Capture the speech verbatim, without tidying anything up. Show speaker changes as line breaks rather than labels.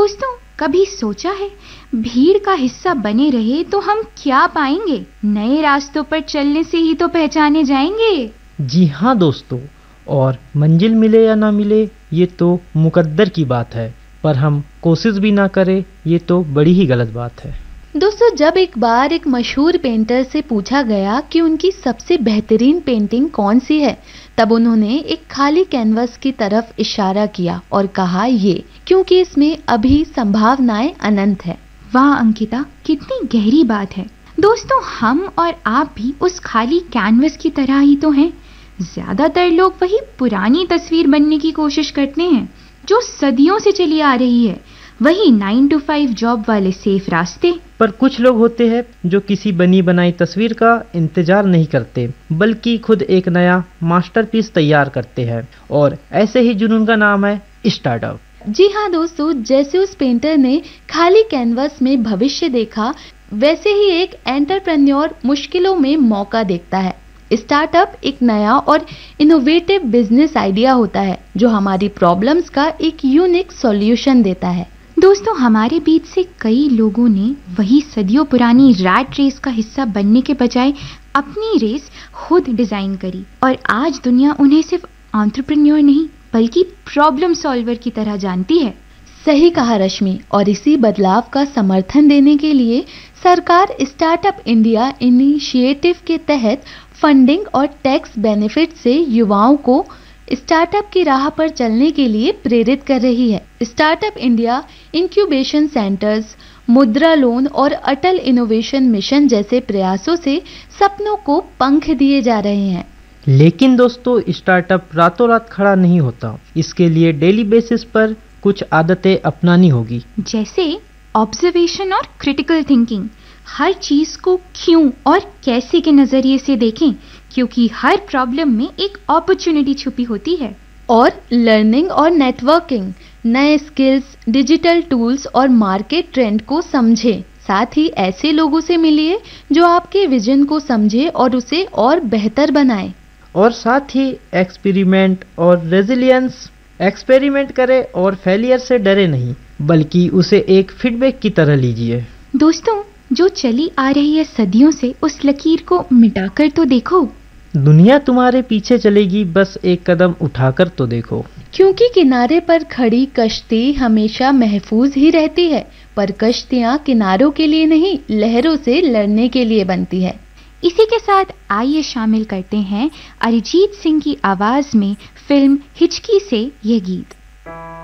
दोस्तों, कभी सोचा है भीड़ का हिस्सा बने रहे तो हम क्या पाएंगे? नए रास्तों पर चलने से ही तो पहचाने जाएंगे।
जी हाँ दोस्तों, और मंजिल मिले या ना मिले ये तो मुकद्दर की बात है, पर हम कोशिश भी ना करें ये तो बड़ी ही गलत बात है।
दोस्तों, जब एक बार एक मशहूर पेंटर से पूछा गया कि उनकी सबसे बेहतरीन पेंटिंग कौन सी है, तब उन्होंने एक खाली कैनवस की तरफ इशारा किया और कहा ये, क्योंकि इसमें अभी संभावनाएं अनंत है।
वाह अंकिता, कितनी गहरी बात है। दोस्तों, हम और आप भी उस खाली कैनवस की तरह ही तो हैं। ज्यादातर लोग वही पुरानी तस्वीर बनने की कोशिश करते हैं जो सदियों से चली आ रही है, वही नाइन टू फाइव जॉब वाले सेफ रास्ते।
पर कुछ लोग होते हैं जो किसी बनी बनाई तस्वीर का इंतजार नहीं करते, बल्कि खुद एक नया मास्टरपीस तैयार करते हैं, और ऐसे ही जुनून का नाम है स्टार्टअप।
जी हाँ दोस्तों, जैसे उस पेंटर ने खाली कैनवस में भविष्य देखा, वैसे ही एक एंटरप्रेन्योर मुश्किलों में मौका देखता है। स्टार्टअप एक नया और इनोवेटिव बिजनेस आइडिया होता है जो हमारी प्रॉब्लम्स का एक यूनिक सॉल्यूशन देता है।
दोस्तों, हमारे बीच से कई लोगों ने वही सदियों पुरानी रैट रेस का हिस्सा बनने के बजाय अपनी रेस खुद डिजाइन करी, और आज दुनिया उन्हें सिर्फ एंटरप्रेन्योर नहीं बल्कि प्रॉब्लम सॉल्वर की तरह जानती है।
सही कहा रश्मि, और इसी बदलाव का समर्थन देने के लिए सरकार स्टार्टअप इंडिया इनिशिएटिव के तहत फंडिंग और टैक्स बेनिफिट से युवाओं को स्टार्टअप की राह पर चलने के लिए प्रेरित कर रही है। स्टार्टअप इंडिया इंक्यूबेशन सेंटर्स, मुद्रा लोन और अटल इनोवेशन मिशन जैसे प्रयासों से सपनों को पंख दिए जा रहे हैं।
लेकिन दोस्तों, स्टार्टअप रातों रात खड़ा नहीं होता। इसके लिए डेली बेसिस पर कुछ आदतें अपनानी होगी,
जैसे ऑब्जर्वेशन और क्रिटिकल थिंकिंग। हर चीज को क्यों और कैसे के नजरिए से देखें, क्योंकि हर प्रॉब्लम में एक अपॉर्चुनिटी छुपी होती है।
और लर्निंग और नेटवर्किंग, नए स्किल्स, डिजिटल टूल्स और मार्केट ट्रेंड को समझें। साथ ही ऐसे लोगों से मिलिए जो आपके विजन को समझे और उसे और बेहतर बनाए।
और साथ ही एक्सपेरिमेंट और रेजिलियंस, एक्सपेरिमेंट करें और फेलियर से डरे नहीं, बल्कि उसे एक फीडबैक की तरह लीजिए।
दोस्तों, जो चली आ रही है सदियों से, उस लकीर को मिटाकर तो देखो।
दुनिया तुम्हारे पीछे चलेगी, बस एक कदम उठाकर तो देखो।
क्योंकि किनारे पर खड़ी कश्ती हमेशा महफूज ही रहती है, पर कश्तियां किनारों के लिए नहीं, लहरों से लड़ने के लिए बनती है।
इसी के साथ आइए शामिल करते हैं अरिजीत सिंह की आवाज में फिल्म हिचकी से ये गीत।